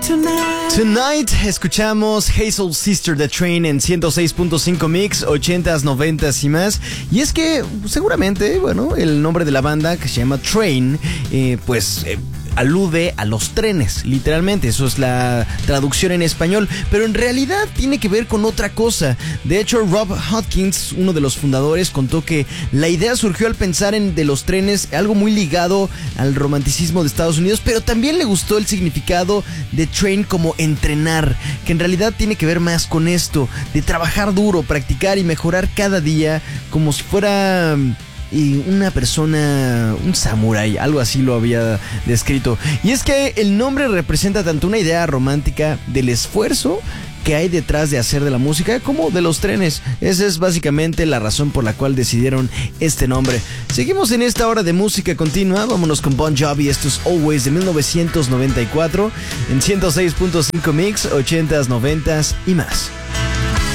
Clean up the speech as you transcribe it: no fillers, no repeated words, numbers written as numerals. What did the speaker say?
Tonight escuchamos Hey Soul Sister The Train en 106.5 Mix, 80s, 90s y más. Y es que seguramente, bueno, el nombre de la banda, que se llama Train, alude a los trenes, literalmente, eso es la traducción en español, pero en realidad tiene que ver con otra cosa. De hecho, Rob Hodkins, uno de los fundadores, contó que la idea surgió al pensar en de los trenes, algo muy ligado al romanticismo de Estados Unidos, pero también le gustó el significado de train como entrenar, que en realidad tiene que ver más con esto, de trabajar duro, practicar y mejorar cada día, como si fuera una persona, un samurái, algo así lo había descrito. Y es que el nombre representa tanto una idea romántica del esfuerzo que hay detrás de hacer de la música como de los trenes. Esa es básicamente la razón por la cual decidieron este nombre. Seguimos en esta hora de música continua. Vámonos con Bon Jovi. Esto es Always de 1994 en 106.5 Mix, 80s, 90s y más.